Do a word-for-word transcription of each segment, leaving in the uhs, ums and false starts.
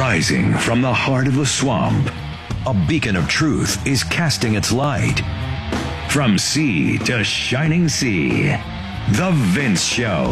Rising from the heart of the swamp, a beacon of truth is casting its light. From sea to shining sea, The Vince Show.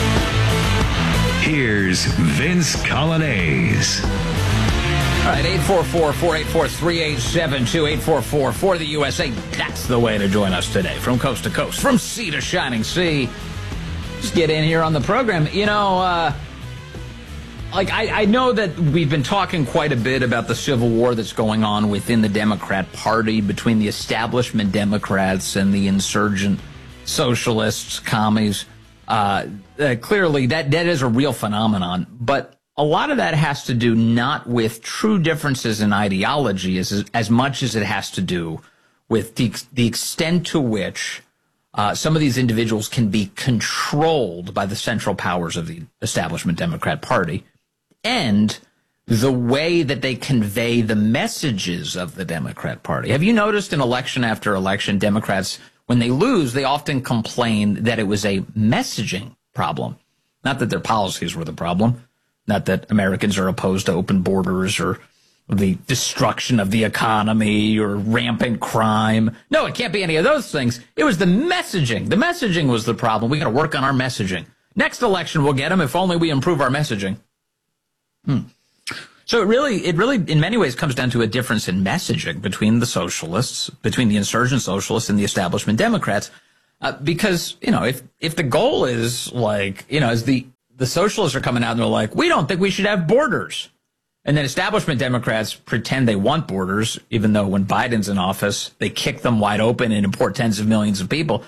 Here's Vince Coglianese. All right, eight four four, four eight four, three eight seven two, eight four four for the U S A. That's the way to join us today, from coast to coast, from sea to shining sea. Just get in here on the program. You know, uh, like I, I know that we've been talking quite a bit about the civil war that's going on within the Democrat Party between the establishment Democrats and the insurgent socialists, commies. Uh, uh, clearly, that, that is a real phenomenon, but a lot of that has to do not with true differences in ideology as, as much as it has to do with the, the extent to which uh, some of these individuals can be controlled by the central powers of the establishment Democrat Party and the way that they convey the messages of the Democrat Party. Have you noticed in election after election, Democrats, when they lose, they often complain that it was a messaging problem, not that their policies were the problem. Not that Americans are opposed to open borders or the destruction of the economy or rampant crime. No, it can't be any of those things. It was the messaging. The messaging was the problem. We got to work on our messaging. Next election, we'll get them if only we improve our messaging. Hmm. So it really, it really, in many ways, comes down to a difference in messaging between the socialists, between the insurgent socialists and the establishment Democrats. Uh, because, you know, if, if the goal is like, you know, as the, The socialists are coming out and they're like, we don't think we should have borders. And then establishment Democrats pretend they want borders, even though when Biden's in office, they kick them wide open and import tens of millions of people.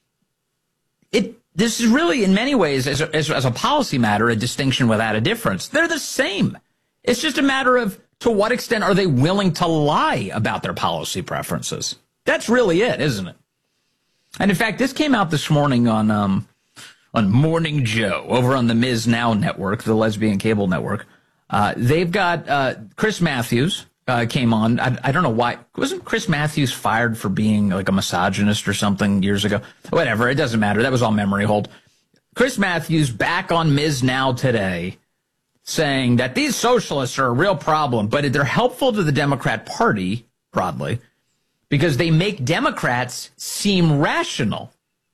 It This is really, in many ways, as a, as, as a policy matter, a distinction without a difference. They're the same. It's just a matter of to what extent are they willing to lie about their policy preferences. That's really it, isn't it? And in fact, this came out this morning on... Um, on Morning Joe over on the Miz Now network, the lesbian cable network. Uh, they've got uh, Chris Matthews uh, came on. I, I don't know why. Wasn't Chris Matthews fired for being like a misogynist or something years ago? Whatever. It doesn't matter. That was all memory hold. Chris Matthews back on Miz Now today saying that these socialists are a real problem, but they're helpful to the Democrat Party broadly because they make Democrats seem rational.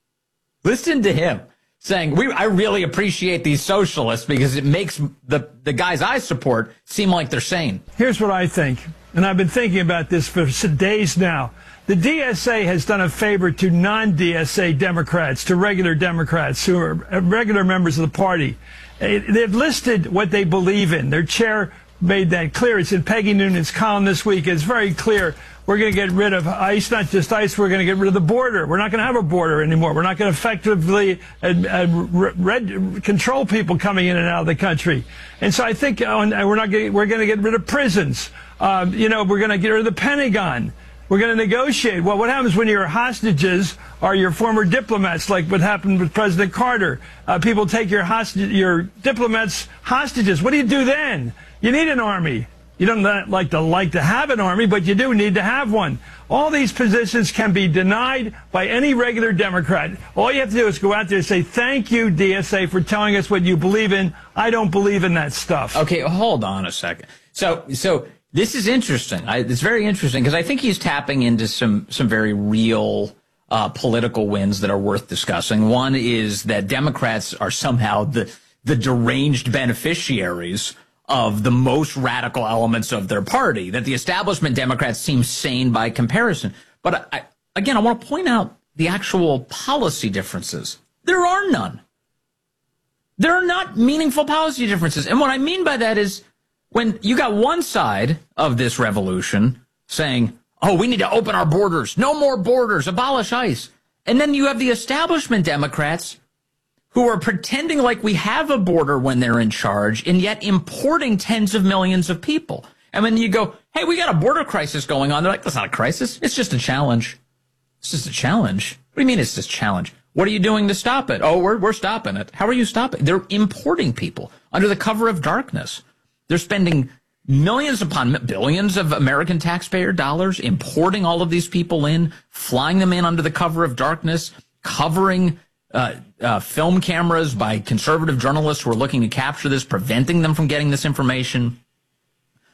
Listen to him. Saying, we, I really appreciate these socialists because it makes the, the guys I support seem like they're sane. Here's what I think, and I've been thinking about this for days now. The D S A has done a favor to non-D S A Democrats, to regular Democrats who are regular members of the party. They've listed what they believe in. Their chair made that clear. It's in Peggy Noonan's column this week. It's very clear. We're going to get rid of ICE, not just ICE. We're going to get rid of the border. We're not going to have a border anymore. We're not going to effectively uh, uh, red, control people coming in and out of the country. And so I think uh, we're not getting, we're going to get rid of prisons. Uh, you know, we're going to get rid of the Pentagon. We're going to negotiate. Well, what happens when your hostages are your former diplomats, like what happened with President Carter? Uh, people take your hostage, your diplomats hostages. What do you do then? You need an army. You don't like to like to have an army, but you do need to have one. All these positions can be denied by any regular Democrat. All you have to do is go out there and say, thank you, D S A, for telling us what you believe in. I don't believe in that stuff. Okay, hold on a second. So, so this is interesting. I, it's very interesting because I think he's tapping into some, some very real uh, political wins that are worth discussing. One is that Democrats are somehow the, the deranged beneficiaries of the most radical elements of their party, that the establishment Democrats seem sane by comparison. But I, again, I want to point out the actual policy differences. There are none. There are not meaningful policy differences. And what I mean by that is when you got one side of this revolution saying, oh, we need to open our borders, no more borders, abolish ICE. And then you have the establishment Democrats who are pretending like we have a border when they're in charge and yet importing tens of millions of people. And when you go, hey, we got a border crisis going on, they're like, that's not a crisis. It's just a challenge. It's just a challenge. What do you mean it's just a challenge? What are you doing to stop it? Oh, we're, we're stopping it. How are you stopping? They're importing people under the cover of darkness. They're spending millions upon billions of American taxpayer dollars importing all of these people in, flying them in under the cover of darkness, covering uh, uh, film cameras by conservative journalists who are looking to capture this, preventing them from getting this information.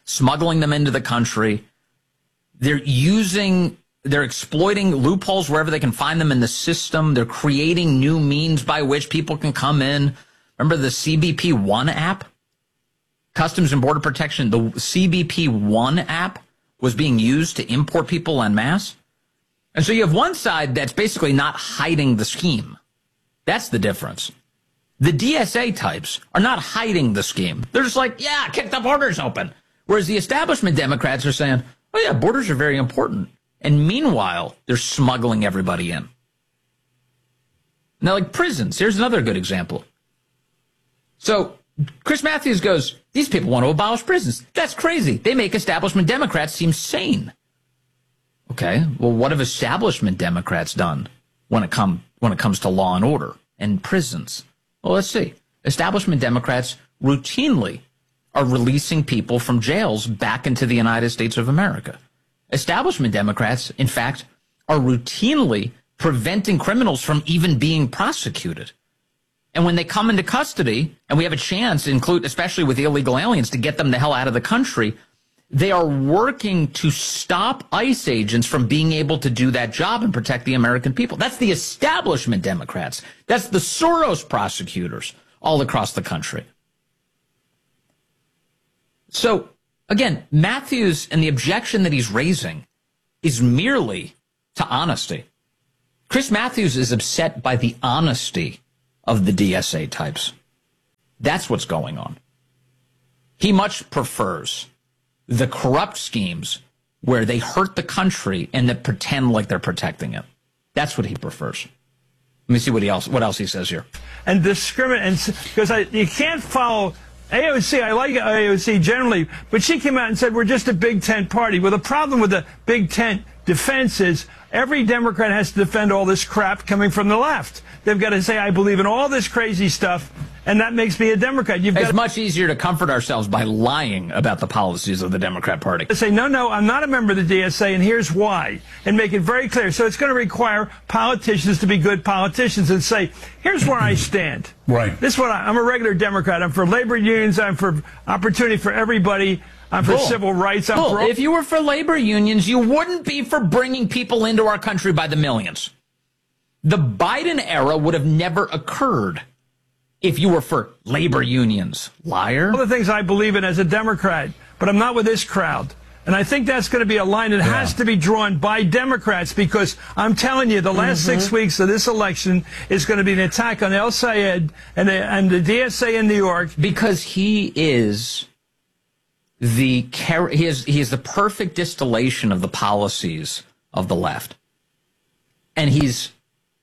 smuggling them into the country. They're using, they're exploiting loopholes wherever they can find them in the system. They're creating new means by which people can come in. Remember the C B P One app? Customs and Border Protection, the C B P One app was being used to import people en masse. And so you have one side that's basically not hiding the scheme. That's the difference. The D S A types are not hiding the scheme. They're just like, yeah, kick the borders open. Whereas the establishment Democrats are saying, oh, yeah, borders are very important. And meanwhile, they're smuggling everybody in. Now, like prisons, here's another good example. So Chris Matthews goes, these people want to abolish prisons. That's crazy. They make establishment Democrats seem sane. Okay, well, what have establishment Democrats done when it come when it comes to law and order and prisons? Well, let's see. Establishment Democrats routinely are releasing people from jails back into the United States of America. Establishment Democrats, in fact, are routinely preventing criminals from even being prosecuted. And when they come into custody, and we have a chance, include especially with illegal aliens, to get them the hell out of the country, they are working to stop ICE agents from being able to do that job and protect the American people. That's the establishment Democrats. That's the Soros prosecutors all across the country. So, again, Matthews and the objection that he's raising is merely to honesty. Chris Matthews is upset by the honesty of the D S A types. That's what's going on. He much prefers the corrupt schemes where they hurt the country and that pretend like they're protecting it. That's what he prefers. Let me see what he else what else he says here. And discriminate, because I you can't follow A O C. I like A O C generally, but she came out and said we're just a big tent party. Well, the problem with the big tent defense is every Democrat has to defend all this crap coming from the left. They've got to say, I believe in all this crazy stuff, and that makes me a Democrat. You've it's got much easier to comfort ourselves by lying about the policies of the Democrat Party. To say, no, no, I'm not a member of the D S A, and here's why, and make it very clear. So it's going to require politicians to be good politicians and say, here's where I stand. Right. This is what I, I'm a regular Democrat. I'm for labor unions. I'm for opportunity for everybody. I'm for cool. civil rights. I'm cool. for If you were for labor unions, you wouldn't be for bringing people into our country by the millions. The Biden era would have never occurred if you were for labor unions. Liar. all the things I believe in as a Democrat, but I'm not with this crowd. And I think that's going to be a line that yeah. has to be drawn by Democrats, because I'm telling you, the last mm-hmm. six weeks of this election is going to be an attack on El Sayed and the, and the D S A in New York. Because he is the he is he is the perfect distillation of the policies of the left, and he's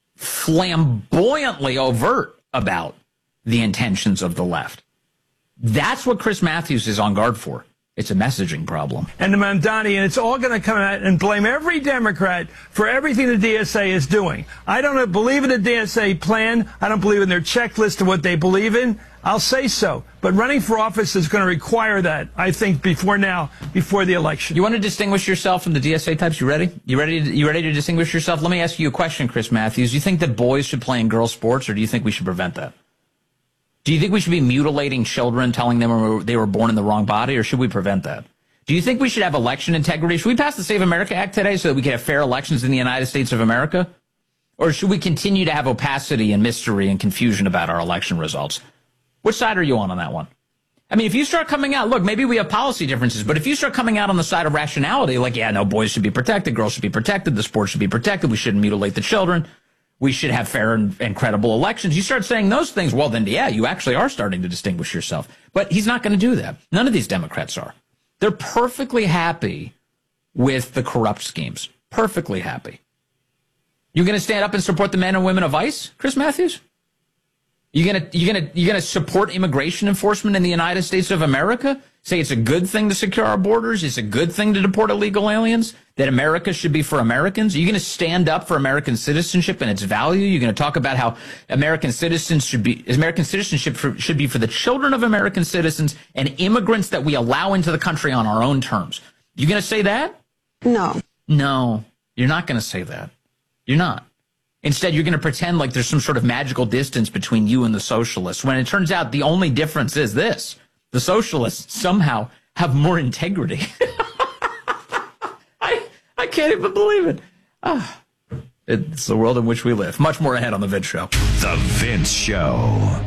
flamboyantly overt about the intentions of the left. That's what Chris Matthews is on guard for. It's a messaging problem. And the Mamdani, and it's all going to come out and blame every Democrat for everything the D S A is doing. I don't believe in the D S A plan. I don't believe in their checklist of what they believe in. I'll say so. But running for office is going to require that, I think, before now, before the election. You want to distinguish yourself from the D S A types? You ready? You ready to, you ready to distinguish yourself? Let me ask you a question, Chris Matthews. Do you think that boys should play in girls' sports, or do you think we should prevent that? Do you think we should be mutilating children, telling them they were born in the wrong body, or should we prevent that? Do you think we should have election integrity? Should we pass the Save America Act today so that we can have fair elections in the United States of America? Or should we continue to have opacity and mystery and confusion about our election results? Which side are you on on that one? I mean, if you start coming out, look, maybe we have policy differences, but if you start coming out on the side of rationality, like, yeah, no, boys should be protected, girls should be protected, the sports should be protected, we shouldn't mutilate the children, we should have fair and, and credible elections. You start saying those things, well, then, yeah, you actually are starting to distinguish yourself. But he's not going to do that. None of these Democrats are. They're perfectly happy with the corrupt schemes. Perfectly happy. You going to stand up and support the men and women of ICE, Chris Matthews? You going to you going to you going to support immigration enforcement in the United States of America? Say it's a good thing to secure our borders, it's a good thing to deport illegal aliens, that America should be for Americans? Are you going to stand up for American citizenship and its value? You're going to talk about how American citizens should be American citizenship for, should be for the children of American citizens and immigrants that we allow into the country on our own terms. You going to say that? No. No, you're not going to say that. You're not. Instead, you're going to pretend like there's some sort of magical distance between you and the socialists, when it turns out the only difference is this. The socialists somehow have more integrity. I I can't even believe it. Ah, it's the world in which we live. Much more ahead on The Vince Show. The Vince Show.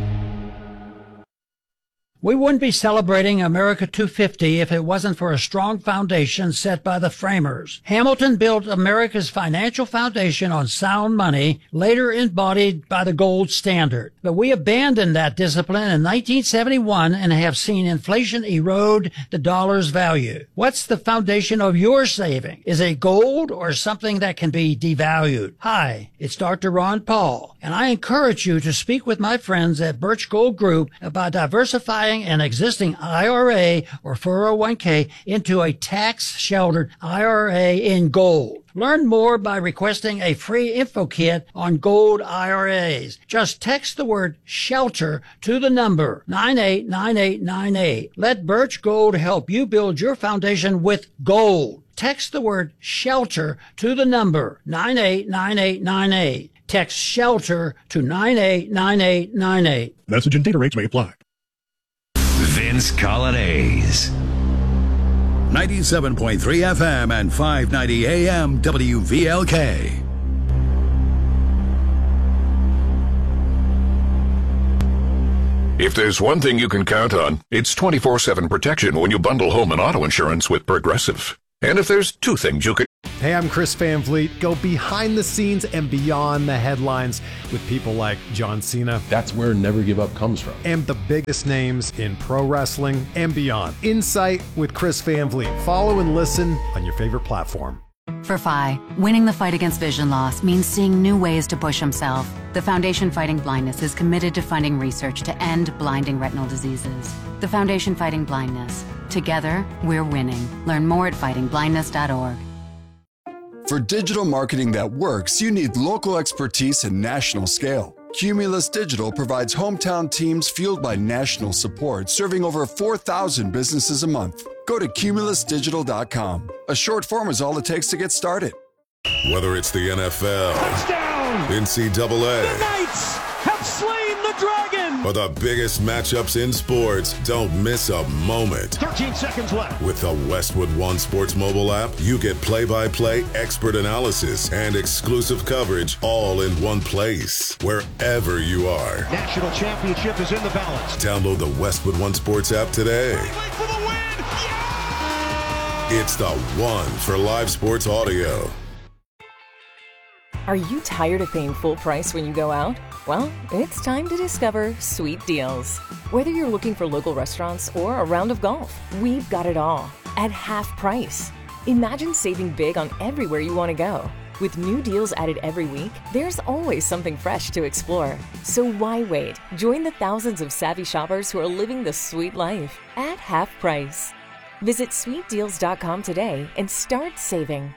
We wouldn't be celebrating America two fifty if it wasn't for a strong foundation set by the framers. Hamilton built America's financial foundation on sound money, later embodied by the gold standard. But we abandoned that discipline in nineteen seventy-one and have seen inflation erode the dollar's value. What's the foundation of your saving? Is it gold or something that can be devalued? Hi, it's Doctor Ron Paul, and I encourage you to speak with my friends at Birch Gold Group about diversifying an existing I R A or four oh one k into a tax-sheltered I R A in gold. Learn more by requesting a free info kit on gold I R As. Just text the word SHELTER to the number nine eight nine eight nine eight. Let Birch Gold help you build your foundation with gold. Text the word SHELTER to the number nine eight nine eight nine eight. Text SHELTER to nine eight nine eight nine eight. Message and data rates may apply. Vince Colonnese. ninety-seven point three F M and five ninety A M W V L K. If there's one thing you can count on, it's twenty-four seven protection when you bundle home and auto insurance with Progressive. And if there's two things you can... Hey, I'm Chris Van Vliet. Go behind the scenes and beyond the headlines with people like John Cena. That's where Never Give Up comes from. And the biggest names in pro wrestling and beyond. Insight with Chris Van Vliet. Follow and listen on your favorite platform. For F I, winning the fight against vision loss means seeing new ways to push himself. The Foundation Fighting Blindness is committed to funding research to end blinding retinal diseases. The Foundation Fighting Blindness. Together, we're winning. Learn more at fighting blindness dot org. For digital marketing that works, you need local expertise and national scale. Cumulus Digital provides hometown teams fueled by national support, serving over four thousand businesses a month. Go to cumulus digital dot com. A short form is all it takes to get started. Whether it's the N F L, touchdown, N C double A, the Knights have slain the dragon, or the biggest matchups in sports, don't miss a moment. thirteen seconds left. With the Westwood One Sports mobile app, you get play-by-play, expert analysis, and exclusive coverage all in one place, wherever you are. National championship is in the balance. Download the Westwood One Sports app today. For the win. Yeah! It's the one for live sports audio. Are you tired of paying full price when you go out? Well, it's time to discover Sweet Deals. Whether you're looking for local restaurants or a round of golf, we've got it all at half price. Imagine saving big on everywhere you want to go. With new deals added every week, there's always something fresh to explore. So why wait? Join the thousands of savvy shoppers who are living the sweet life at half price. Visit sweet deals dot com today and start saving.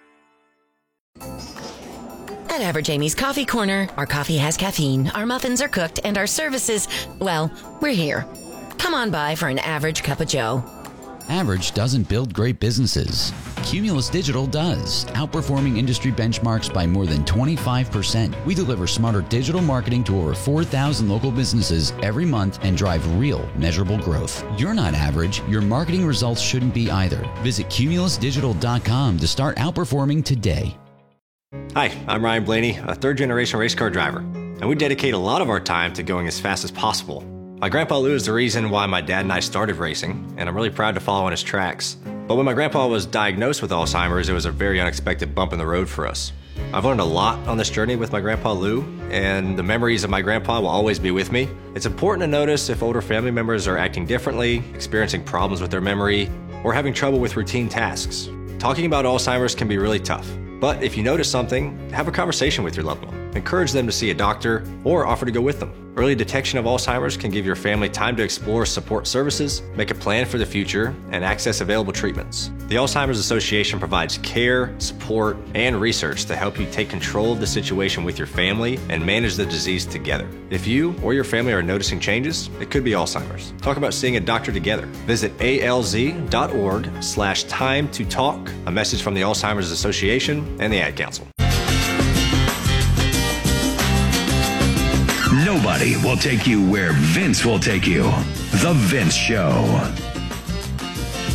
At Average Amy's Coffee Corner, our coffee has caffeine, our muffins are cooked, and our services, well, we're here. Come on by for an average cup of joe. Average doesn't build great businesses. Cumulus Digital does, outperforming industry benchmarks by more than twenty-five percent. We deliver smarter digital marketing to over four thousand local businesses every month and drive real, measurable growth. You're not average. Your marketing results shouldn't be either. Visit cumulus digital dot com to start outperforming today. Hi, I'm Ryan Blaney, a third-generation race car driver, and we dedicate a lot of our time to going as fast as possible. My grandpa Lou is the reason why my dad and I started racing, and I'm really proud to follow in his tracks. But when my grandpa was diagnosed with Alzheimer's, it was a very unexpected bump in the road for us. I've learned a lot on this journey with my grandpa Lou, and the memories of my grandpa will always be with me. It's important to notice if older family members are acting differently, experiencing problems with their memory, or having trouble with routine tasks. Talking about Alzheimer's can be really tough. But if you notice something, have a conversation with your loved one. Encourage them to see a doctor or offer to go with them. Early detection of Alzheimer's can give your family time to explore support services, make a plan for the future, and access available treatments. The Alzheimer's Association provides care, support, and research to help you take control of the situation with your family and manage the disease together. If you or your family are noticing changes, it could be Alzheimer's. Talk about seeing a doctor together. Visit A L Z dot org slash time to talk. A message from the Alzheimer's Association and the Ad Council. Nobody will take you where Vince will take you. The Vince Show.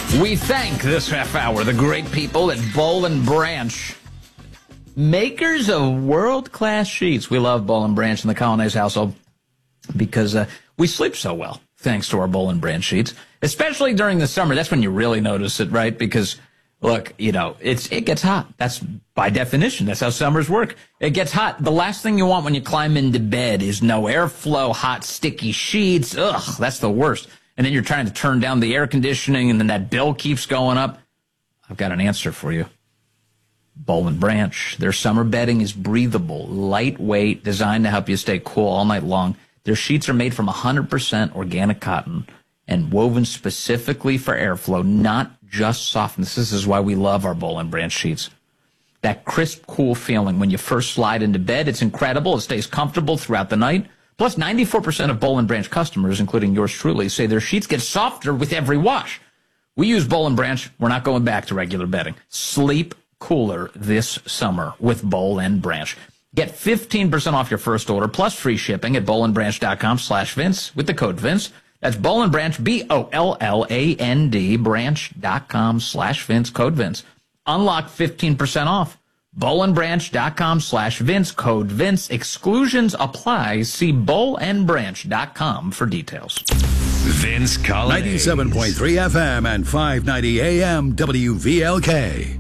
We thank this half hour the great people at Boll and Branch, makers of world-class sheets. We love Boll and Branch in the Colonnese household because uh, we sleep so well thanks to our Boll and Branch sheets, especially during the summer. That's when you really notice it, right? Because, look, you know, it's it gets hot. That's by definition. That's how summers work. It gets hot. The last thing you want when you climb into bed is no airflow, hot, sticky sheets. Ugh, that's the worst. And then you're trying to turn down the air conditioning, and then that bill keeps going up. I've got an answer for you. Boll and Branch. Their summer bedding is breathable, lightweight, designed to help you stay cool all night long. Their sheets are made from one hundred percent organic cotton and woven specifically for airflow, not just softness. This is why we love our Boll and Branch sheets. That crisp, cool feeling when you first slide into bed, it's incredible. It stays comfortable throughout the night. Plus, ninety-four percent of Boll and Branch customers, including yours truly, say their sheets get softer with every wash. We use Boll and Branch. We're not going back to regular bedding. Sleep cooler this summer with Boll and Branch. Get fifteen percent off your first order plus free shipping at bollandbranch.com slash Vince with the code Vince. That's Boll and Branch, B O L L A N D, branch.com slash Vince, code Vince. Unlock fifteen percent off. bollandbranch.com slash Vince, code Vince. Exclusions apply. See bollandbranch dot com for details. Vince Colonnese. ninety-seven point three F M and five ninety A M W V L K.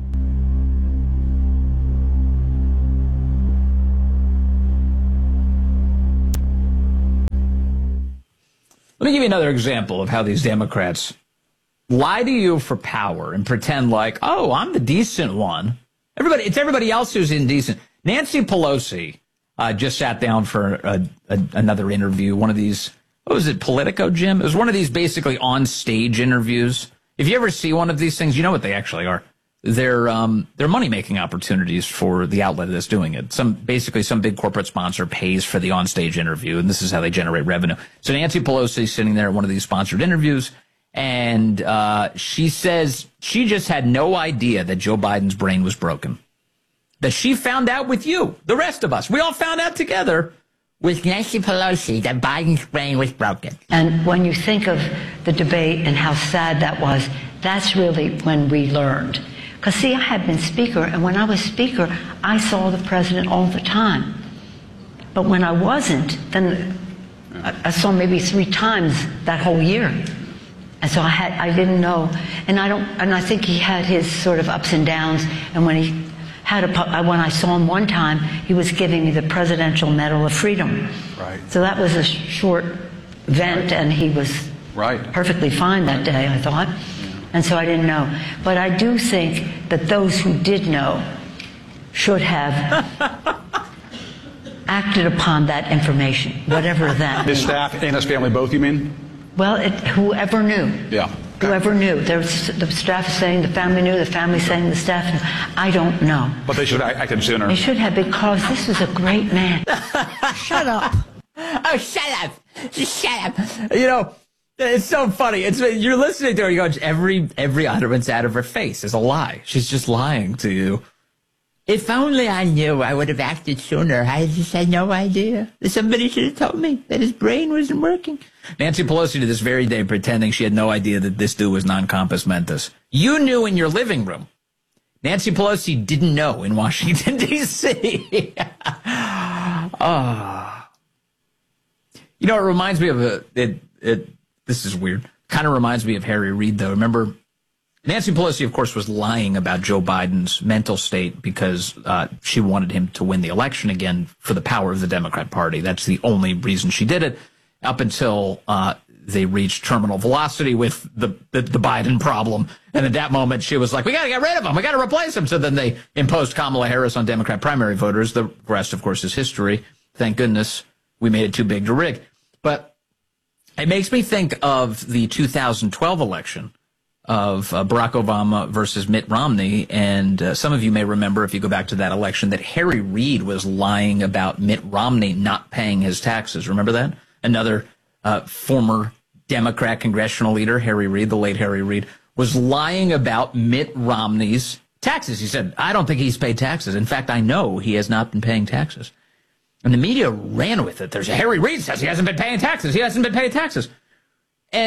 Let me give you another example of how these Democrats lie to you for power and pretend like, oh, I'm the decent one. Everybody, it's everybody else who's indecent. Nancy Pelosi uh, just sat down for a, a, another interview, one of these, what was it, Politico, Jim? It was one of these basically on-stage interviews. If you ever see one of these things, you know what they actually are. They're um, they're money-making opportunities for the outlet that's doing it. Some basically some big corporate sponsor pays for the on-stage interview, and this is how they generate revenue. So Nancy Pelosi sitting there at one of these sponsored interviews, and uh, she says she just had no idea that Joe Biden's brain was broken. That she found out with you, the rest of us. We all found out together with Nancy Pelosi that Biden's brain was broken. And when you think of the debate and how sad that was, that's really when we learned. Because, see, I had been speaker, and when I was speaker, I saw the president all the time. But when I wasn't, then I saw maybe three times that whole year. And so I had, I didn't know. And I don't, and I think he had his sort of ups and downs. And when he had a, when I saw him one time, he was giving me the Presidential Medal of Freedom. Right. So that was a short event, and he was right. perfectly fine that day, I thought. And so I didn't know. But I do think that those who did know should have acted upon that information, whatever that His means. staff and his family both, you mean? Well, it, whoever knew. Yeah. Whoever knew. There's, the staff is saying the family knew, the family saying the staff knew. I don't know. But they should have acted sooner. They should have, because this was a great man. Shut up. Oh, shut up. Just shut up. You know, it's so funny. It's you're listening to her. You go, every every utterance out of her face is a lie. She's just lying to you. If only I knew, I would have acted sooner. I just had no idea. Somebody should have told me that his brain wasn't working. Nancy Pelosi to this very day pretending she had no idea that this dude was non-compos mentis. You knew in your living room. Nancy Pelosi didn't know in Washington, D C Oh. You know, it reminds me of a... It, it, this is weird. Kind of reminds me of Harry Reid, though. Remember, Nancy Pelosi, of course, was lying about Joe Biden's mental state because uh, she wanted him to win the election again for the power of the Democrat Party. That's the only reason she did it, up until uh, they reached terminal velocity with the, the, the Biden problem. And at that moment, she was like, we got to get rid of him. We got to replace him. So then they imposed Kamala Harris on Democrat primary voters. The rest, of course, is history. Thank goodness we made it too big to rig. But it makes me think of the two thousand twelve election of uh, Barack Obama versus Mitt Romney. And uh, some of you may remember, if you go back to that election, that Harry Reid was lying about Mitt Romney not paying his taxes. Remember that? Another uh, former Democrat congressional leader, Harry Reid, the late Harry Reid, was lying about Mitt Romney's taxes. He said, I don't think he's paid taxes. In fact, I know he has not been paying taxes. And the media ran with it. There's a Harry Reid says he hasn't been paying taxes. He hasn't been paying taxes. And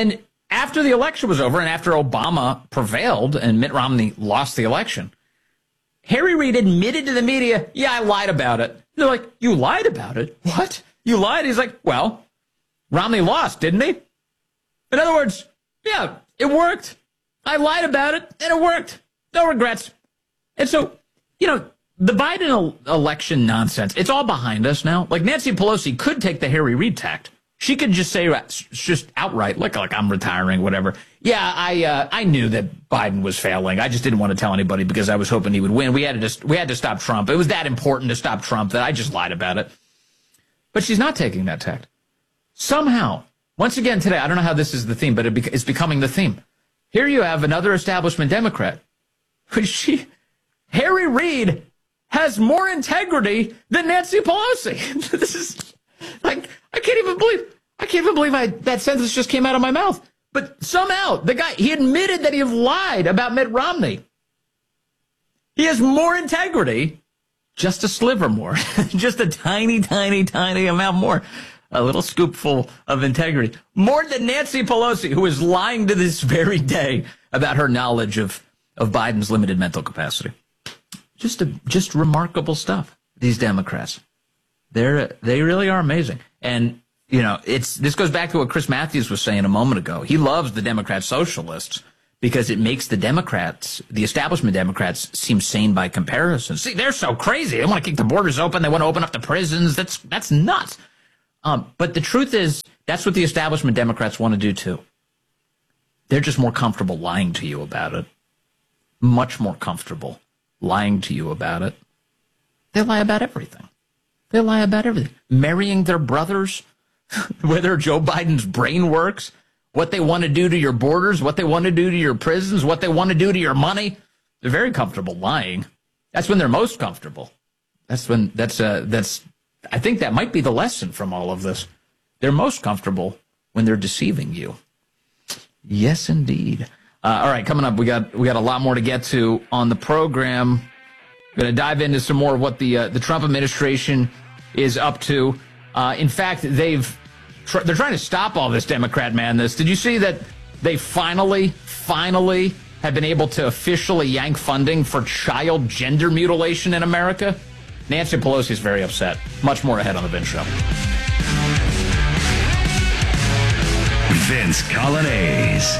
after the election was over and after Obama prevailed and Mitt Romney lost the election, Harry Reid admitted to the media, yeah, I lied about it. They're like, you lied about it? What? You lied? He's like, well, Romney lost, didn't he? In other words, yeah, it worked. I lied about it, and it worked. No regrets. And so, you know, the Biden el- election nonsense, it's all behind us now. Like, Nancy Pelosi could take the Harry Reid tact. She could just say, just outright, like, like I'm retiring, whatever. Yeah, I uh, I knew that Biden was failing. I just didn't want to tell anybody because I was hoping he would win. We had to just, we had to stop Trump. It was that important to stop Trump that I just lied about it. But she's not taking that tact. Somehow, once again today, I don't know how this is the theme, but it bec- it's becoming the theme. Here you have another establishment Democrat. She, Harry Reid has more integrity than Nancy Pelosi. This is like, I can't even believe, I can't even believe I, that sentence just came out of my mouth. But somehow, the guy, he admitted that he lied about Mitt Romney. He has more integrity, just a sliver more, just a tiny, tiny, tiny amount more. A little scoopful of integrity. More than Nancy Pelosi, who is lying to this very day about her knowledge of, of Biden's limited mental capacity. Just a, just remarkable stuff, these Democrats. They're, they really are amazing. And, you know, it's, this goes back to what Chris Matthews was saying a moment ago. He loves the Democrat socialists because it makes the Democrats, the establishment Democrats, seem sane by comparison. See, they're so crazy. They want to keep the borders open. They want to open up the prisons. That's, that's nuts. Um, but the truth is, that's what the establishment Democrats want to do, too. They're just more comfortable lying to you about it. Much more comfortable lying to you about it. They lie about everything. They lie about everything. Marrying their brothers, whether Joe Biden's brain works, what they want to do to your borders, what they want to do to your prisons, what they want to do to your money. They're very comfortable lying. That's when they're most comfortable. That's when, that's, uh, that's, I think that might be the lesson from all of this. They're most comfortable when they're deceiving you. Yes, indeed. Uh, all right, coming up, we got we got a lot more to get to on the program. We're going to dive into some more of what the uh, the Trump administration is up to. Uh, in fact, they've tr- they're trying to stop all this Democrat madness. Did you see that they finally, finally have been able to officially yank funding for child gender mutilation in America? Nancy Pelosi is very upset. Much more ahead on the Vince Show. Vince Colonnese.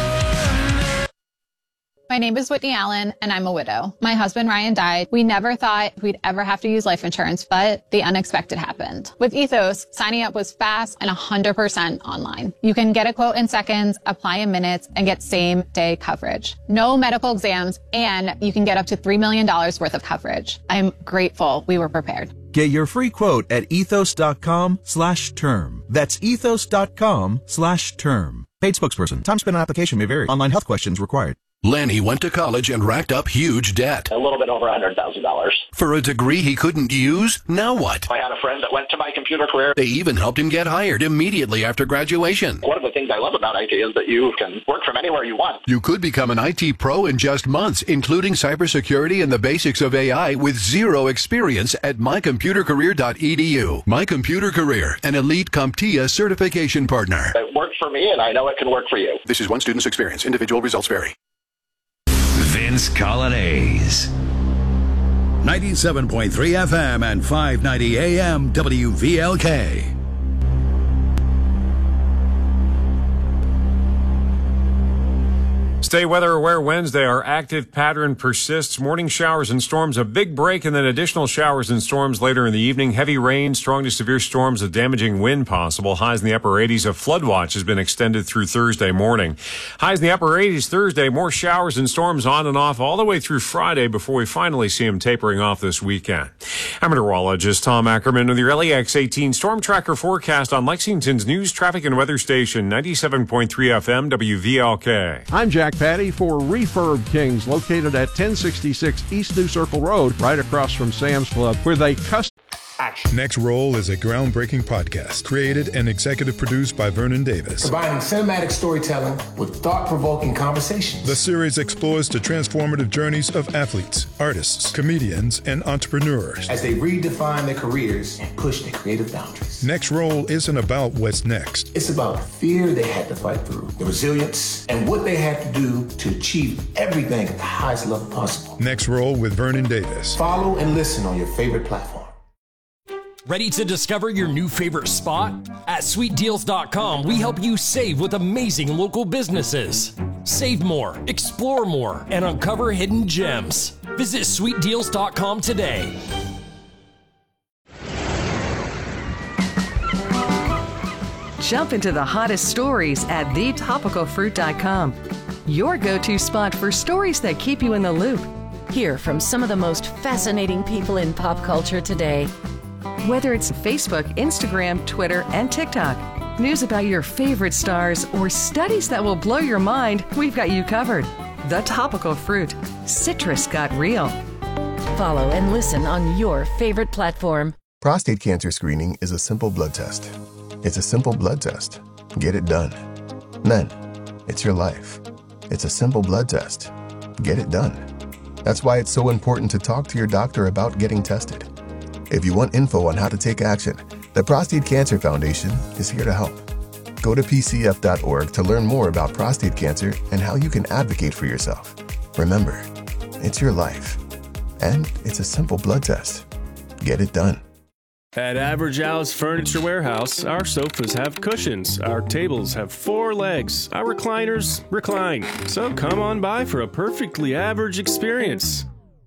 My name is Whitney Allen, and I'm a widow. My husband, Ryan, died. We never thought we'd ever have to use life insurance, but the unexpected happened. With Ethos, signing up was fast and one hundred percent online. You can get a quote in seconds, apply in minutes, and get same-day coverage. No medical exams, and you can get up to three million dollars worth of coverage. I'm grateful we were prepared. Get your free quote at ethos.com slash term. That's ethos.com slash term. Paid spokesperson. Time spent on application may vary. Online health questions required. Lenny went to college and racked up huge debt. A little bit over one hundred thousand dollars. For a degree he couldn't use? Now what? I had a friend that went to my computer career. They even helped him get hired immediately after graduation. One of the things I love about I T is that you can work from anywhere you want. You could become an I T pro in just months, including cybersecurity and the basics of A I with zero experience at my computer career dot e d u. My Computer Career, an elite CompTIA certification partner. It worked for me, and I know it can work for you. This is one student's experience. Individual results vary. Vince Colonnese. ninety-seven point three F M and five ninety A M W V L K. Stay weather aware Wednesday. Our active pattern persists. Morning showers and storms, a big break, and then additional showers and storms later in the evening. Heavy rain, strong to severe storms, a damaging wind possible. Highs in the upper eighties. A flood watch has been extended through Thursday morning. Highs in the upper eighties Thursday. More showers and storms on and off all the way through Friday before we finally see them tapering off this weekend. I'm meteorologist Tom Ackerman with your L E X eighteen Storm Tracker forecast on Lexington's news, traffic, and weather station, ninety-seven point three F M W V L K. I'm Jack Patty for Refurb Kings, located at ten sixty-six East New Circle Road, right across from Sam's Club, where they custom. action. Next Roll is a groundbreaking podcast created and executive produced by Vernon Davis. Combining cinematic storytelling with thought-provoking conversations. The series explores the transformative journeys of athletes, artists, comedians, and entrepreneurs as they redefine their careers and push their creative boundaries. Next Roll isn't about what's next. It's about the fear they had to fight through, the resilience, and what they had to do to achieve everything at the highest level possible. Next Roll with Vernon Davis. Follow and listen on your favorite platform. Ready to discover your new favorite spot? At sweet deals dot com, we help you save with amazing local businesses. Save more, explore more, and uncover hidden gems. Visit sweet deals dot com today. Jump into the hottest stories at the topical fruit dot com. Your go-to spot for stories that keep you in the loop. Hear from some of the most fascinating people in pop culture today. Whether it's Facebook, Instagram, Twitter, and TikTok, news about your favorite stars, or studies that will blow your mind, we've got you covered. The Topical Fruit. Citrus got real. Follow and listen on your favorite platform. Prostate cancer screening is a simple blood test. It's a simple blood test. Get it done. Men, it's your life. It's a simple blood test. Get it done. That's why it's so important to talk to your doctor about getting tested. If you want info on how to take action, the Prostate Cancer Foundation is here to help. Go to p c f dot org to learn more about prostate cancer and how you can advocate for yourself. Remember, it's your life. And it's a simple blood test. Get it done. At Average Al's Furniture Warehouse, our sofas have cushions, our tables have four legs, our recliners recline. So come on by for a perfectly average experience.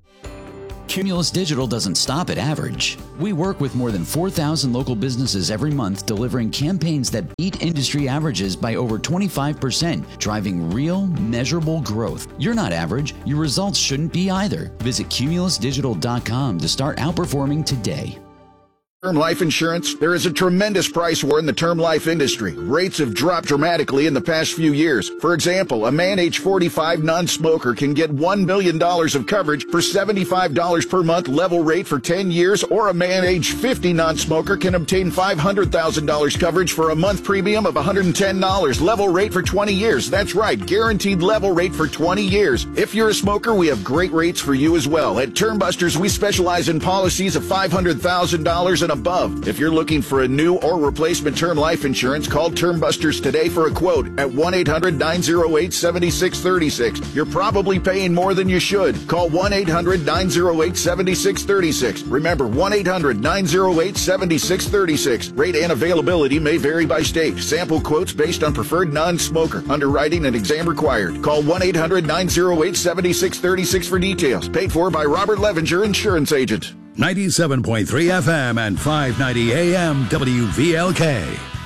Cumulus Digital doesn't stop at average. We work with more than four thousand local businesses every month, delivering campaigns that beat industry averages by over twenty-five percent, driving real, measurable growth. You're not average. Your results shouldn't be either. Visit cumulus digital dot com to start outperforming today. Term life insurance, there is a tremendous price war in the term life industry. Rates have dropped dramatically in the past few years. For example, a man age forty-five non-smoker can get one million dollars of coverage for seventy-five dollars per month level rate for ten years, or a man age fifty non-smoker can obtain five hundred thousand dollars coverage for a month premium of one hundred ten dollars level rate for twenty years. That's right, guaranteed level rate for twenty years. If you're a smoker, we have great rates for you as well. At Term Busters, we specialize in policies of five hundred thousand dollars and above. If you're looking for a new or replacement term life insurance, call Term Busters today for a quote at one eight hundred nine oh eight seven six three six. You're probably paying more than you should. Call one eight hundred nine oh eight seven six three six. Remember, one eight hundred nine oh eight seven six three six. Rate and availability may vary by state. Sample quotes based on preferred non-smoker. Underwriting and exam required. Call one eight hundred nine oh eight seven six three six for details. Paid for by Robert Levenger, Insurance Agent. ninety-seven point three F M and five ninety A M W V L K.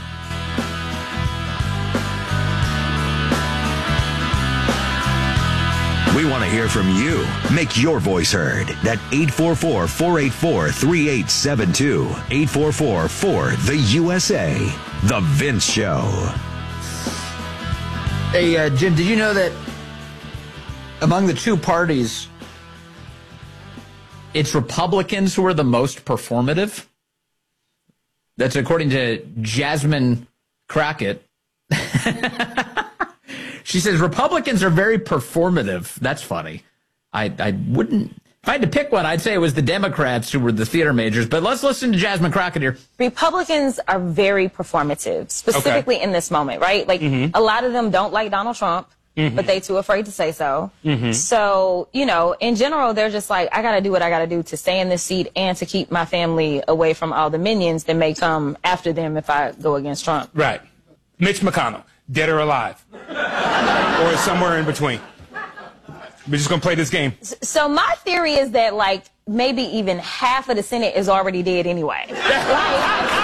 We want to hear from you. Make your voice heard at eight four four, four eight four, three eight seven two. eight four four, four, the U S A. The Vince Show. Hey, uh, Jim, did you know that among the two parties, it's Republicans who are the most performative? That's according to Jasmine Crockett. She says Republicans are very performative. That's funny. I, I wouldn't, if I had to pick one, I'd say it was the Democrats who were the theater majors. But let's listen to Jasmine Crockett here. Republicans are very performative, specifically okay. in this moment, right? Like mm-hmm. a lot of them don't like Donald Trump. Mm-hmm. But they too afraid to say so. Mm-hmm. So, you know, in general, they're just like, I got to do what I got to do to stay in this seat and to keep my family away from all the minions that may come after them if I go against Trump. Right. Mitch McConnell, dead or alive. Or somewhere in between. We're just going to play this game. So my theory is that, like, maybe even half of the Senate is already dead anyway. like,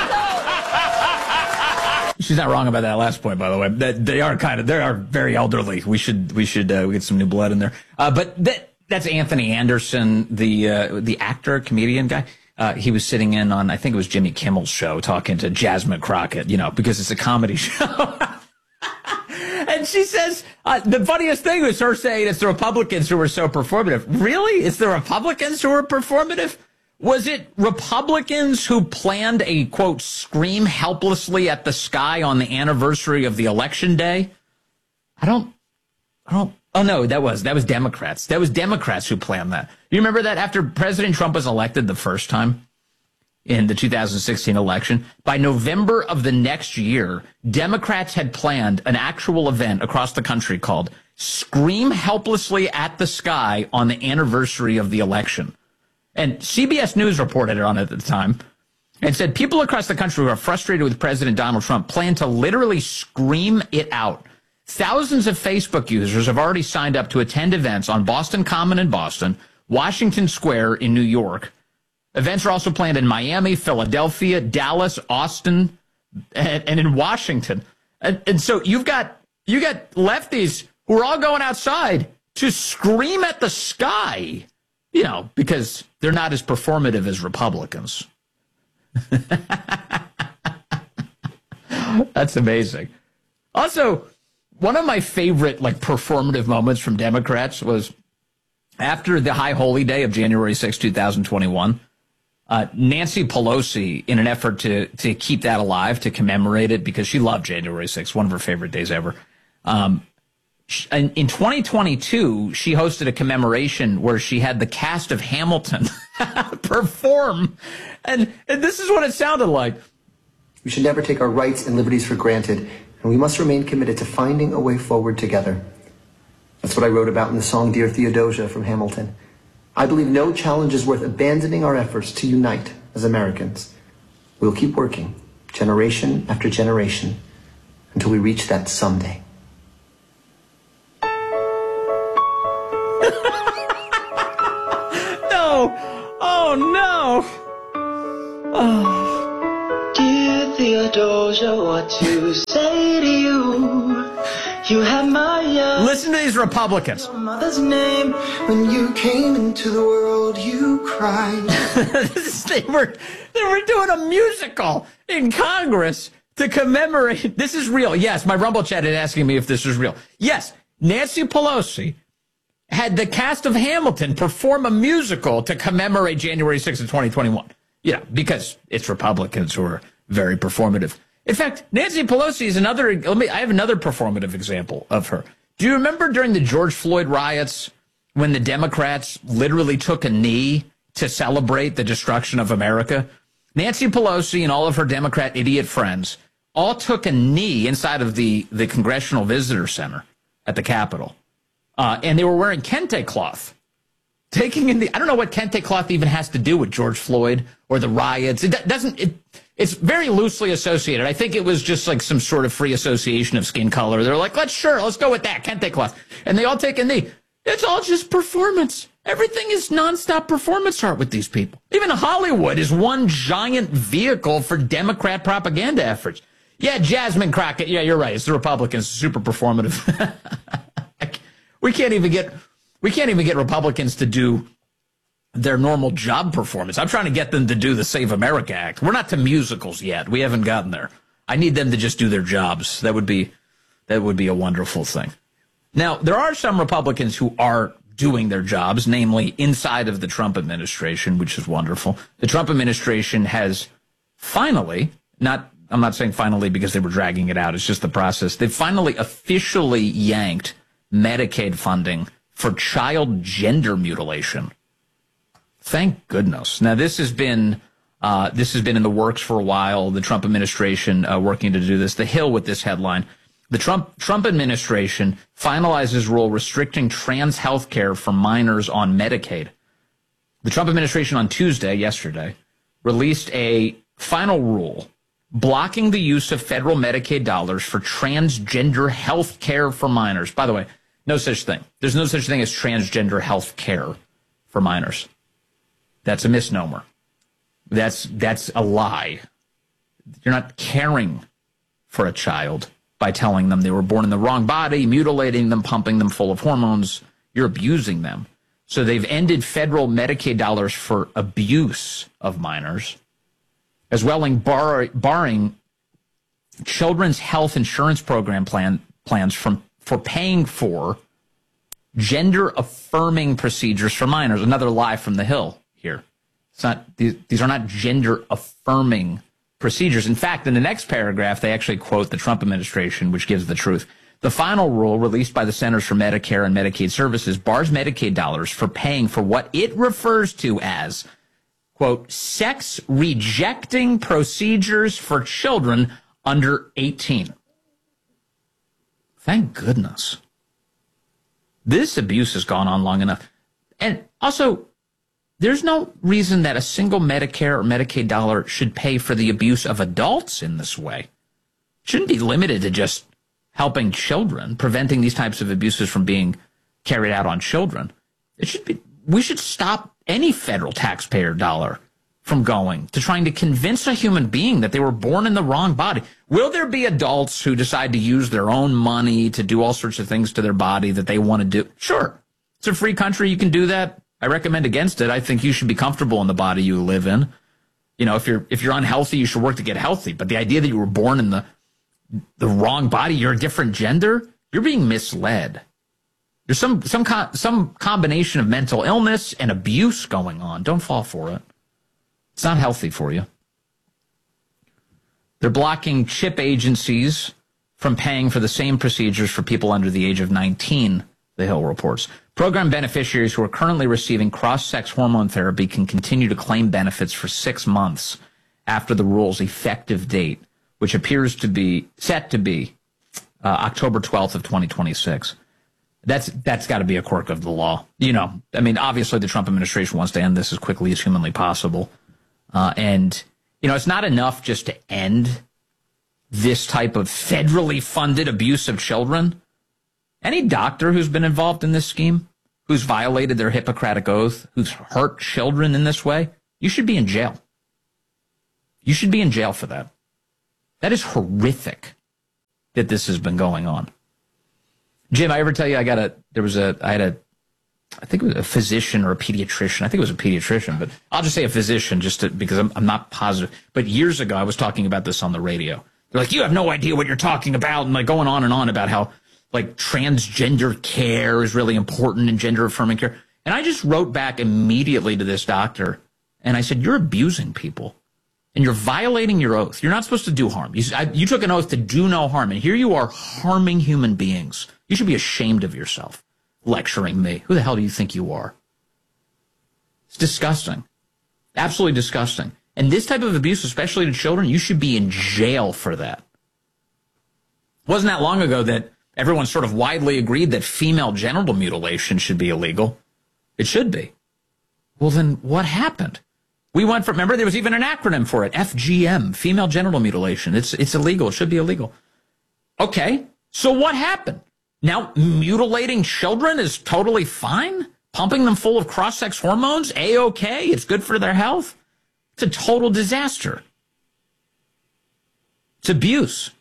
She's not wrong about that last point, by the way. That they are kind of, they are very elderly. We should, we should uh, get some new blood in there. Uh, but that, that's Anthony Anderson, the uh, the actor, comedian guy. Uh, he was sitting in on, I think it was Jimmy Kimmel's show, talking to Jasmine Crockett, you know, because it's a comedy show. And she says, uh, the funniest thing was her saying it's the Republicans who are so performative. Really? It's the Republicans who are performative? Was it Republicans who planned a, quote, scream helplessly at the sky on the anniversary of the election day? I don't, I don't, oh no, that was, that was Democrats. That was Democrats who planned that. You remember that after President Trump was elected the first time in the two thousand sixteen election, by November of the next year, Democrats had planned an actual event across the country called Scream Helplessly at the Sky on the anniversary of the election. And C B S News reported on it at the time and said people across the country who are frustrated with President Donald Trump plan to literally scream it out. Thousands of Facebook users have already signed up to attend events on Boston Common in Boston, Washington Square in New York. Events are also planned in Miami, Philadelphia, Dallas, Austin, and, and in Washington. And, and so you've got you got lefties who are all going outside to scream at the sky, you know, because they're not as performative as Republicans. That's amazing. Also, one of my favorite, like, performative moments from Democrats was after the High Holy Day of January sixth, two thousand twenty-one. Uh, Nancy Pelosi, in an effort to to keep that alive, to commemorate it, because she loved January sixth, one of her favorite days ever. Um, in, in twenty twenty-two, she hosted a commemoration where she had the cast of Hamilton perform, and, and this is what it sounded like. We should never take our rights and liberties for granted, and we must remain committed to finding a way forward together. That's what I wrote about in the song Dear Theodosia from Hamilton. I believe no challenge is worth abandoning our efforts to unite as Americans. We'll keep working, generation after generation, until we reach that someday. No! Oh, no! Oh. Dear Theodosia, what to say to you? You have my uh, listen to these Republicans. Your mother's name. When you came into the world, you cried. they were they were doing a musical in Congress to commemorate. This is real. Yes, my Rumble chat is asking me if this is real. Yes, Nancy Pelosi had the cast of Hamilton perform a musical to commemorate January sixth of twenty twenty-one. Yeah, because it's Republicans who are very performative. In fact, Nancy Pelosi is another, let me, I have another performative example of her. Do you remember during the George Floyd riots when the Democrats literally took a knee to celebrate the destruction of America? Nancy Pelosi and all of her Democrat idiot friends all took a knee inside of the, the Congressional Visitor Center at the Capitol. Uh, and they were wearing kente cloth. Taking in the, I don't know what kente cloth even has to do with George Floyd or the riots. It doesn't, it, it's very loosely associated. I think it was just like some sort of free association of skin color. They're like, let's sure, let's go with that, kente cloth. And they all take a knee. It's all just performance. Everything is nonstop performance art with these people. Even Hollywood is one giant vehicle for Democrat propaganda efforts. Yeah, Jasmine Crockett. Yeah, you're right. It's the Republicans, super performative. we can't even get, we can't even get Republicans to do their normal job performance. I'm trying to get them to do the Save America Act. We're not to musicals yet. We haven't gotten there. I need them to just do their jobs. That would be, that would be a wonderful thing. Now, there are some Republicans who are doing their jobs, namely inside of the Trump administration, which is wonderful. The Trump administration has finally, not, I'm not saying finally because they were dragging it out, it's just the process. They've finally officially yanked Medicaid funding for child gender mutilation. Thank goodness. Now, this has been uh, this has been in the works for a while. The Trump administration uh, working to do this. The Hill with this headline: the Trump Trump administration finalizes rule restricting trans health care for minors on Medicaid. The Trump administration on Tuesday, yesterday, released a final rule blocking the use of federal Medicaid dollars for transgender health care for minors. By the way, no such thing. There's no such thing as transgender health care for minors. That's a misnomer. That's that's a lie. You're not caring for a child by telling them they were born in the wrong body, mutilating them, pumping them full of hormones. You're abusing them. So they've ended federal Medicaid dollars for abuse of minors, as well as bar, barring children's health insurance program plan, plans from for paying for gender-affirming procedures for minors. Another lie from the Hill here. It's not, these, these are not gender affirming procedures. In fact, in the next paragraph, they actually quote the Trump administration, which gives the truth. The final rule released by the Centers for Medicare and Medicaid Services bars Medicaid dollars for paying for what it refers to as, quote, sex rejecting procedures for children under eighteen. Thank goodness. This abuse has gone on long enough. And also, there's no reason that a single Medicare or Medicaid dollar should pay for the abuse of adults in this way. It shouldn't be limited to just helping children, preventing these types of abuses from being carried out on children. It should be, we should stop any federal taxpayer dollar from going to trying to convince a human being that they were born in the wrong body. Will there be adults who decide to use their own money to do all sorts of things to their body that they want to do? Sure. It's a free country. You can do that. I recommend against it. I think you should be comfortable in the body you live in. You know, if you're if you're unhealthy, you should work to get healthy. But the idea that you were born in the the wrong body, you're a different gender, you're being misled. There's some some co- some combination of mental illness and abuse going on. Don't fall for it. It's not healthy for you. They're blocking CHIP agencies from paying for the same procedures for people under the age of nineteen, The Hill reports. Program beneficiaries who are currently receiving cross-sex hormone therapy can continue to claim benefits for six months after the rule's effective date, which appears to be set to be uh, October twelfth of twenty twenty-six. That's that's got to be a quirk of the law. You know, I mean, obviously the Trump administration wants to end this as quickly as humanly possible. Uh, and, you know, it's not enough just to end this type of federally funded abuse of children. Any doctor who's been involved in this scheme, who's violated their Hippocratic oath, who's hurt children in this way, you should be in jail. You should be in jail for that. That is horrific that this has been going on. Jim, I ever tell you I got a, there was a, I had a, I think it was a physician or a pediatrician. I think it was a pediatrician, but I'll just say a physician just to, because I'm, I'm not positive. But years ago, I was talking about this on the radio. They're like, you have no idea what you're talking about. And like going on and on about how like transgender care is really important and gender affirming care. And I just wrote back immediately to this doctor and I said, you're abusing people and you're violating your oath. You're not supposed to do harm. You, I, you took an oath to do no harm. And here you are harming human beings. You should be ashamed of yourself lecturing me. Who the hell do you think you are? It's disgusting. Absolutely disgusting. And this type of abuse, especially to children, you should be in jail for that. It wasn't that long ago that everyone sort of widely agreed that female genital mutilation should be illegal. It should be. Well, then what happened? We went from, remember, there was even an acronym for it, F G M, female genital mutilation. It's, it's illegal. It should be illegal. Okay, so what happened? Now mutilating children is totally fine? Pumping them full of cross-sex hormones? A-okay? It's good for their health? It's a total disaster. It's abuse.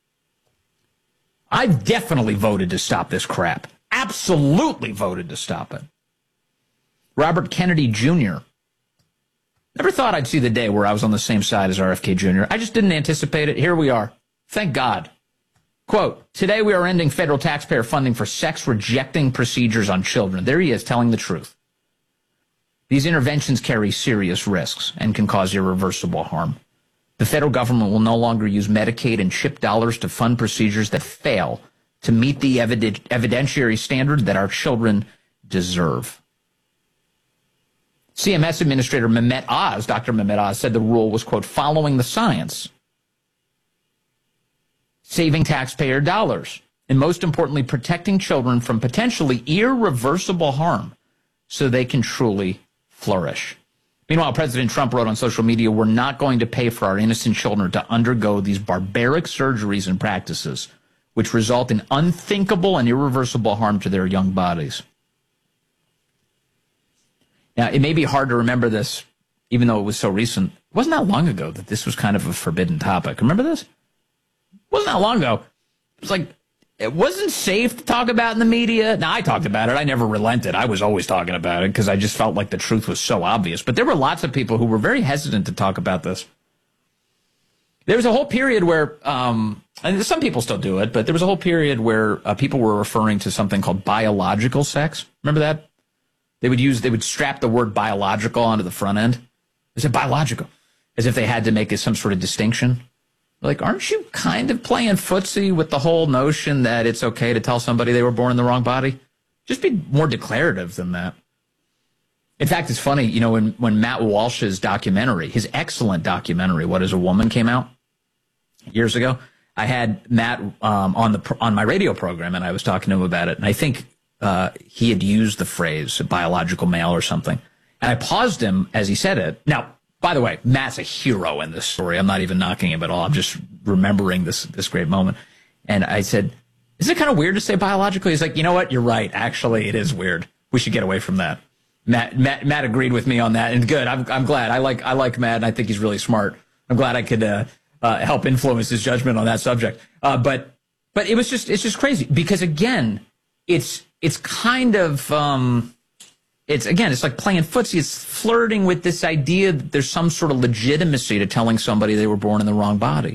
I've definitely voted to stop this crap. Absolutely voted to stop it. Robert Kennedy Junior Never thought I'd see the day where I was on the same side as R F K Junior I just didn't anticipate it. Here we are. Thank God. Quote, today we are ending federal taxpayer funding for sex-rejecting procedures on children. There he is, telling the truth. These interventions carry serious risks and can cause irreversible harm. The federal government will no longer use Medicaid and CHIP dollars to fund procedures that fail to meet the evident- evidentiary standard that our children deserve. C M S Administrator Mehmet Oz, Doctor Mehmet Oz, said the rule was, quote, following the science, saving taxpayer dollars, and most importantly, protecting children from potentially irreversible harm so they can truly flourish. Meanwhile, President Trump wrote on social media, we're not going to pay for our innocent children to undergo these barbaric surgeries and practices, which result in unthinkable and irreversible harm to their young bodies. Now, it may be hard to remember this, even though it was so recent. It wasn't that long ago that this was kind of a forbidden topic. Remember this? It wasn't that long ago. It was like, it wasn't safe to talk about in the media. Now, I talked about it. I never relented. I was always talking about it because I just felt like the truth was so obvious. But there were lots of people who were very hesitant to talk about this. There was a whole period where, um, and some people still do it, but there was a whole period where uh, people were referring to something called biological sex. Remember that? They would use, they would strap the word biological onto the front end. Is it biological? As if they had to make it some sort of distinction. Like, aren't you kind of playing footsie with the whole notion that it's okay to tell somebody they were born in the wrong body? Just be more declarative than that. In fact, it's funny, you know, when, when Matt Walsh's documentary, his excellent documentary, What is a Woman, came out years ago, I had Matt um, on the on my radio program, and I was talking to him about it. And I think uh, he had used the phrase biological male or something. And I paused him as he said it. Now, by the way, Matt's a hero in this story. I'm not even knocking him at all. I'm just remembering this this great moment. And I said, is it kind of weird to say biological? He's like, you know what? You're right. Actually, it is weird. We should get away from that. Matt, Matt, Matt agreed with me on that, and good. I'm, I'm glad. I like, I like Matt, and I think he's really smart. I'm glad I could uh, uh, help influence his judgment on that subject. Uh, but, but it was just, it's just crazy because again, it's, it's kind of, um, it's again, it's like playing footsie. It's flirting with this idea that there's some sort of legitimacy to telling somebody they were born in the wrong body.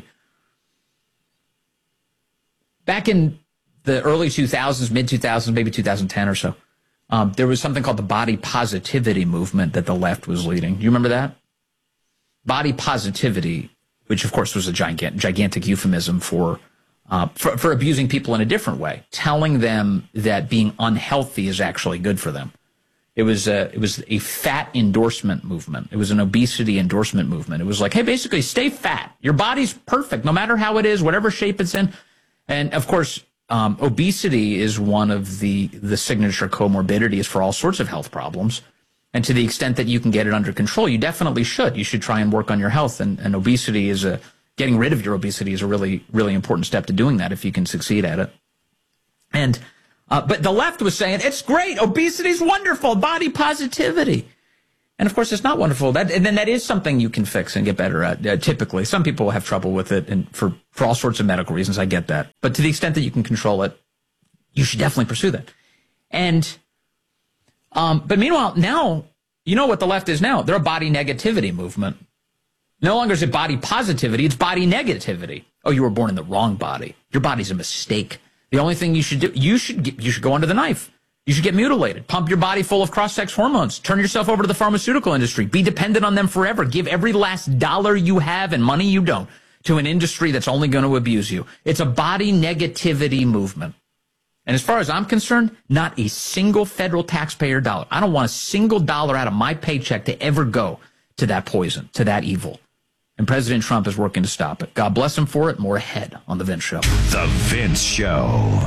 Back in the early two thousands, mid two thousands, maybe two thousand ten or so. Um, there was something called the body positivity movement that the left was leading. Do you remember that? Body positivity, which of course was a gigantic, gigantic euphemism for, uh, for, for abusing people in a different way, telling them that being unhealthy is actually good for them. It was a, it was a fat endorsement movement. It was an obesity endorsement movement. It was like, hey, basically stay fat. Your body's perfect, no matter how it is, whatever shape it's in. And of course, Um, obesity is one of the, the signature comorbidities for all sorts of health problems. And to the extent that you can get it under control, you definitely should. You should try and work on your health. And, and obesity is a, getting rid of your obesity is a really, really important step to doing that if you can succeed at it. And, uh, but the left was saying, it's great. Obesity's wonderful. Body positivity. And of course, it's not wonderful. That, and then that is something you can fix and get better at. Uh, typically, some people have trouble with it, and for, for all sorts of medical reasons, I get that. But to the extent that you can control it, you should definitely pursue that. And, um, but meanwhile, now, you know what the left is now? They're a body negativity movement. No longer is it body positivity, it's body negativity. Oh, you were born in the wrong body. Your body's a mistake. The only thing you should do, you should get, you should go under the knife. You should get mutilated, pump your body full of cross-sex hormones, turn yourself over to the pharmaceutical industry, be dependent on them forever, give every last dollar you have and money you don't to an industry that's only going to abuse you. It's a body negativity movement. And as far as I'm concerned, not a single federal taxpayer dollar. I don't want a single dollar out of my paycheck to ever go to that poison, to that evil. And President Trump is working to stop it. God bless him for it. More ahead on The Vince Show. The Vince Show.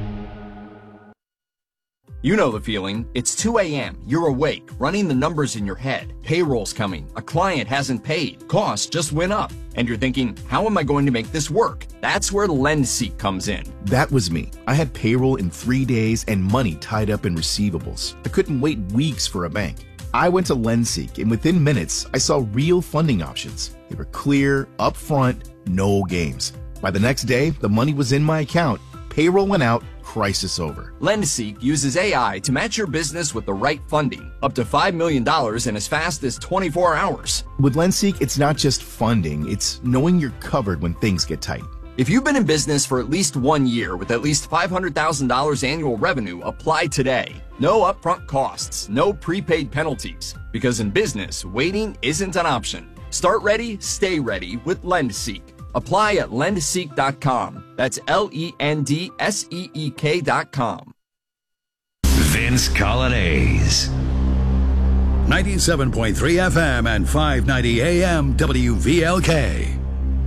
You know the feeling. It's two a.m. You're awake, running the numbers in your head. Payroll's coming. A client hasn't paid. Costs just went up. And you're thinking, how am I going to make this work? That's where LendSeek comes in. That was me. I had payroll in three days and money tied up in receivables. I couldn't wait weeks for a bank. I went to LendSeek, and within minutes, I saw real funding options. They were clear, upfront, no games. By the next day, the money was in my account. Payroll went out. Crisis over. LendSeek uses A I to match your business with the right funding, up to five million dollars in as fast as twenty-four hours. With LendSeek, it's not just funding, it's knowing you're covered when things get tight. If you've been in business for at least one year with at least five hundred thousand dollars annual revenue, apply today. No upfront costs, no prepaid penalties, because in business, waiting isn't an option. Start ready, stay ready with LendSeek. Apply at lend seek dot com. That's L E N D S E E K dot com. Vince Colonnese. ninety-seven point three F M and five ninety A M W V L K.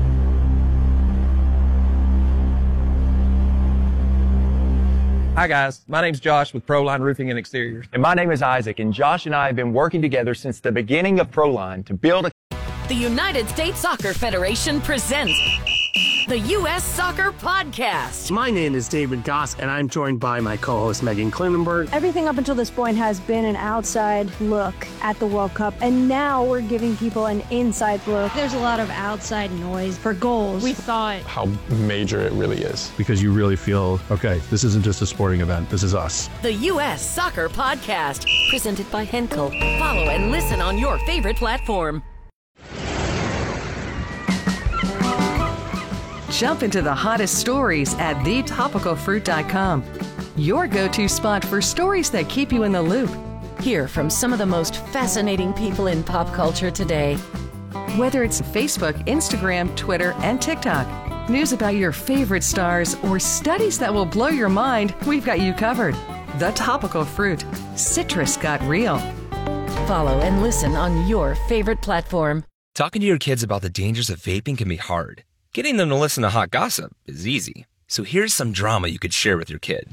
Hi guys, my name's Josh with Proline Roofing and Exteriors. And my name is Isaac, and Josh and I have been working together since the beginning of Proline to build a... The United States Soccer Federation presents the U S Soccer Podcast. My name is David Goss, and I'm joined by my co-host Megan Klinenberg. Everything up until this point has been an outside look at the World Cup, and now we're giving people an inside look. There's a lot of outside noise for goals. We thought how major it really is. Because you really feel, okay, this isn't just a sporting event, this is us. The U S Soccer Podcast, presented by Henkel. Follow and listen on your favorite platform. Jump into the hottest stories at the topical fruit dot com. Your go-to spot for stories that keep you in the loop. Hear from some of the most fascinating people in pop culture today. Whether it's Facebook, Instagram, Twitter, and TikTok, news about your favorite stars, or studies that will blow your mind, we've got you covered. The Topical Fruit. Citrus got real. Follow and listen on your favorite platform. Talking to your kids about the dangers of vaping can be hard. Getting them to listen to hot gossip is easy. So here's some drama you could share with your kid.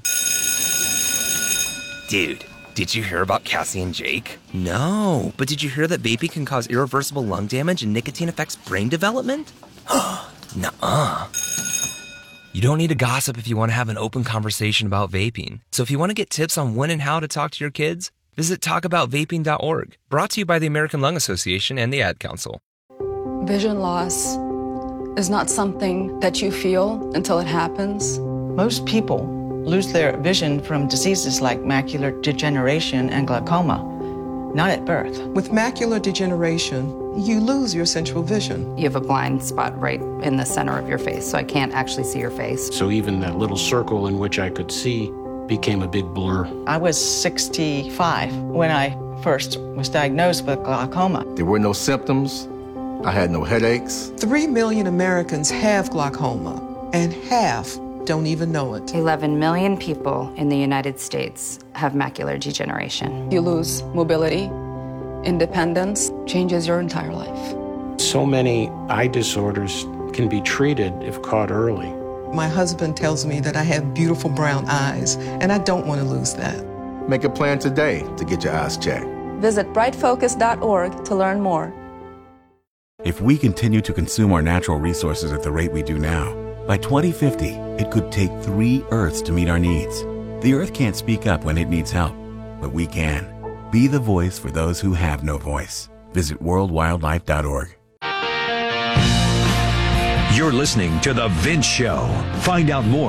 Dude, did you hear about Cassie and Jake? No, but did you hear that vaping can cause irreversible lung damage and nicotine affects brain development? Nuh-uh. You don't need to gossip if you want to have an open conversation about vaping. So if you want to get tips on when and how to talk to your kids, visit talk about vaping dot org. Brought to you by the American Lung Association and the Ad Council. Vision loss is not something that you feel until it happens. Most people lose their vision from diseases like macular degeneration and glaucoma, not at birth. With macular degeneration, you lose your central vision. You have a blind spot right in the center of your face, so I can't actually see your face. So even that little circle in which I could see became a big blur. I was sixty-five when I first was diagnosed with glaucoma. There were no symptoms. I had no headaches. Three million Americans have glaucoma, and half don't even know it. eleven million people in the United States have macular degeneration. You lose mobility, independence, changes your entire life. So many eye disorders can be treated if caught early. My husband tells me that I have beautiful brown eyes, and I don't want to lose that. Make a plan today to get your eyes checked. Visit bright focus dot org to learn more. If we continue to consume our natural resources at the rate we do now, by twenty fifty, it could take three Earths to meet our needs. The Earth can't speak up when it needs help, but we can. Be the voice for those who have no voice. Visit world wildlife dot org. You're listening to The Vince Show. Find out more